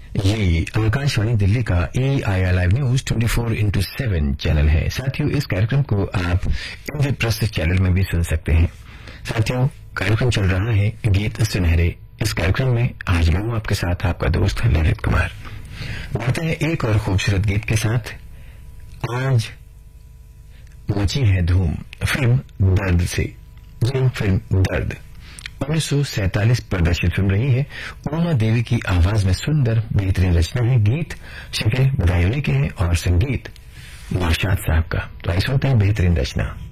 ये आकाशवाणी दिल्ली का AIR live news 24x7 channel है। साथियों, इस कार्यक्रम को आप इंद्रप्रस्थ चैनल में भी सुन सकते हैं। साथियों, कार्यक्रम चल रहा है गीत सुनहरे। इस कार्यक्रम में आज मैं हूं आपके साथ आपका दोस्त ललित कुमार। बढ़ते हैं एक और खूबसूरत गीत के साथ। आज मची है धूम फिल्म दर्द से। जी, फिल्म दर्द 1947 प्रदर्शित फिल्म रही है। उमा देवी की आवाज में सुंदर बेहतरीन रचना है। गीत शकील बदायूनी के हैं और संगीत नौशाद साहब का। तो आइए सुनते हैं बेहतरीन रचना।